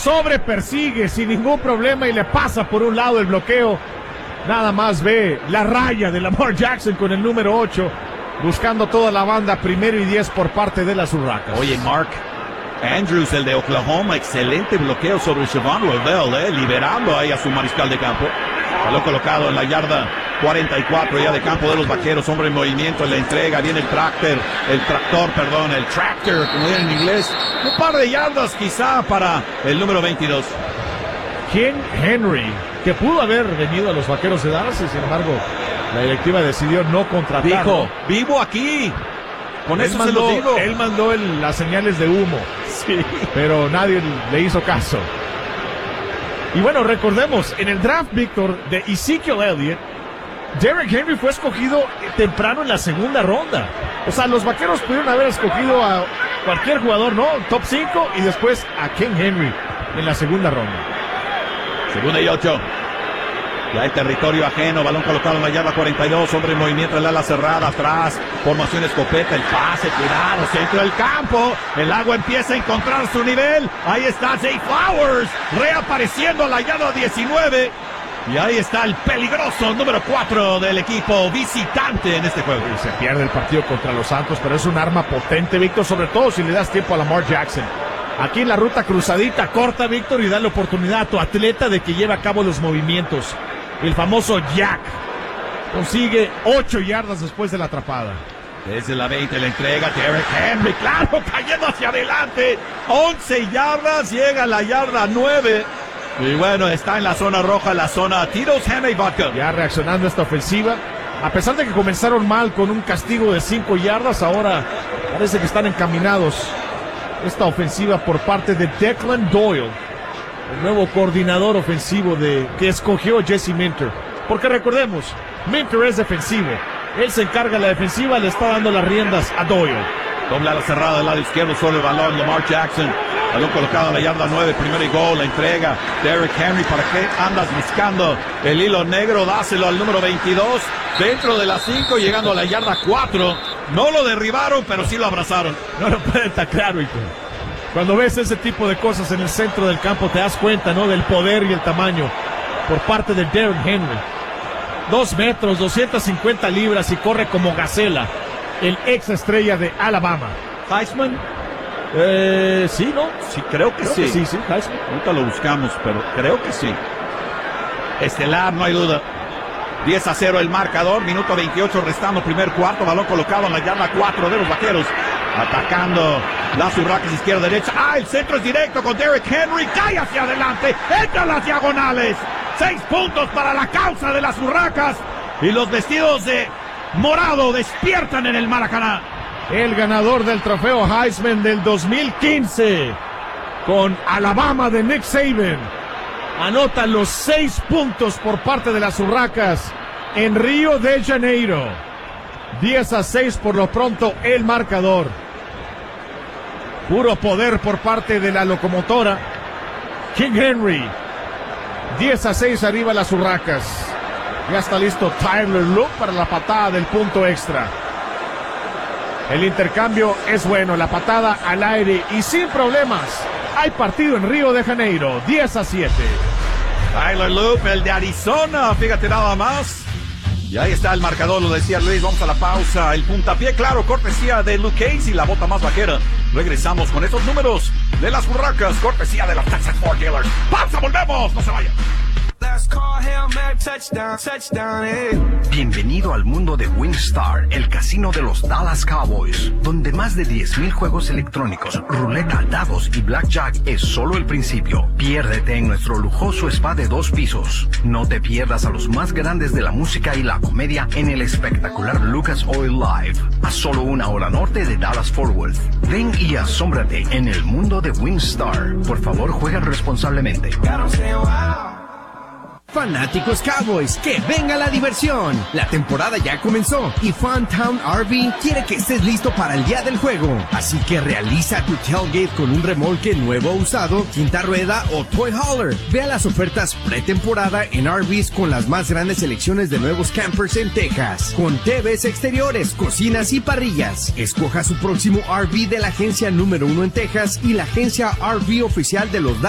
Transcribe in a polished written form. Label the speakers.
Speaker 1: persigue sin ningún problema y le pasa por un lado el bloqueo. Nada más ve la raya de Lamar Jackson con el número 8, buscando toda la banda, 1st y 10 por parte de las Urracas.
Speaker 2: Oye, Mark Andrews, el de Oklahoma, excelente bloqueo sobre Siobhan Lavelle, liberando ahí a su mariscal de campo. Balón colocado en la yarda 44 ya de campo de los Vaqueros. Hombre en movimiento, en la entrega, viene el tractor, como dicen en inglés. Un par de yardas quizá para el número 22.
Speaker 1: King Henry, que pudo haber venido a los Vaqueros de Dallas y sin embargo la directiva decidió no contratarlo.
Speaker 2: Dijo, vivo aquí. Con eso se lo digo.
Speaker 1: Él mandó las señales de humo, sí, pero nadie le hizo caso. Y bueno, recordemos, en el draft, Víctor, de Ezekiel Elliott, Derrick Henry fue escogido temprano en la segunda ronda. O sea, los Vaqueros pudieron haber escogido a cualquier jugador, ¿no? Top 5 y después a King Henry en la segunda ronda.
Speaker 2: 2nd y 8. Ya el territorio ajeno, balón colocado en la yarda 42, hombre en movimiento, el ala cerrada, atrás, formación escopeta, el pase, cuidado, centro del campo, el agua empieza a encontrar su nivel, ahí está Zay Flowers, reapareciendo a la yarda 19, y ahí está el peligroso número 4 del equipo visitante en este juego.
Speaker 1: Y se pierde el partido contra los Santos, pero es un arma potente, Víctor, sobre todo si le das tiempo a Lamar Jackson. Aquí en la ruta cruzadita, corta, Víctor, y dale oportunidad a tu atleta de que lleve a cabo los movimientos. El famoso Jack consigue 8 yardas después de la atrapada.
Speaker 2: Desde la 20 la entrega Derrick Henry, claro, cayendo hacia adelante. 11 yardas, llega a la yarda 9. Y bueno, está en la zona roja, la zona Tito's Handmade Vodka.
Speaker 1: Ya reaccionando esta ofensiva. A pesar de que comenzaron mal con un castigo de 5 yardas, ahora parece que están encaminados. Esta ofensiva por parte de Declan Doyle, el nuevo coordinador ofensivo que escogió Jesse Minter. Porque recordemos, Minter es defensivo. Él se encarga de la defensiva, le está dando las riendas a Doyle.
Speaker 2: Doble a la cerrada del lado izquierdo sobre el balón, Lamar Jackson. Balón colocado en la yarda 9, 1st y gol, la entrega. Derrick Henry, ¿para qué andas buscando el hilo negro? Dáselo al número 22, dentro de las 5, llegando a la yarda 4. No lo derribaron, pero sí lo abrazaron.
Speaker 1: No lo pueden taclar, Víctor. Cuando ves ese tipo de cosas en el centro del campo, te das cuenta, ¿no?, del poder y el tamaño por parte de Derrick Henry. 2 metros, 250 libras y corre como gacela. El ex estrella de Alabama.
Speaker 2: Heisman.
Speaker 1: Sí, ¿no?
Speaker 2: Sí, creo que sí.
Speaker 1: Sí, Heisman.
Speaker 2: Ahorita lo buscamos, pero creo que sí. Estelar, no hay duda. 10-0 el marcador, minuto 28 restando, primer cuarto, balón colocado en la yarda 4 de los Vaqueros. Atacando las Urracas izquierda-derecha. El centro es directo con Derrick Henry. Cae hacia adelante. Entra a las diagonales. 6 puntos para la causa de las Urracas. Y los vestidos de morado despiertan en el Maracaná.
Speaker 1: El ganador del trofeo Heisman del 2015 con Alabama de Nick Saban anota los 6 puntos por parte de las Urracas en Río de Janeiro. 10-6 por lo pronto el marcador. Puro poder por parte de la locomotora King Henry. 10-6 arriba las Urracas. Ya está listo Tyler Luke para la patada del punto extra. El intercambio es bueno, la patada al aire y sin problemas. Hay partido en Río de Janeiro, 10-7.
Speaker 2: Tyler Loop, el de Arizona, fíjate nada más. Y ahí está el marcador, lo decía Luis, vamos a la pausa. El puntapié, claro, cortesía de Luke Casey, la bota más vaquera. Regresamos con estos números de las Urracas, cortesía de los Texas Ford Dealers. ¡Pausa, volvemos! ¡No se vayan!
Speaker 3: Bienvenido al mundo de WinStar, el casino de los Dallas Cowboys, donde más de 10,000 juegos electrónicos, ruleta, dados y blackjack es solo el principio. Piérdete en nuestro lujoso spa de 2 pisos. No te pierdas a los más grandes de la música y la comedia en el espectacular Lucas Oil Live, a solo 1 hora norte de Dallas-Fort Worth. Ven y asómbrate en el mundo de WinStar. Por favor, juega responsablemente.
Speaker 4: Fanáticos Cowboys, que venga la diversión. La temporada ya comenzó y Funtown RV quiere que estés listo para el día del juego. Así que realiza tu tailgate con un remolque nuevo o usado, quinta rueda o toy hauler. Vea las ofertas pretemporada en RVs con las más grandes selecciones de nuevos campers en Texas, con TVs exteriores, cocinas y parrillas. Escoja su próximo RV de la agencia número 1 en Texas y la agencia RV oficial de los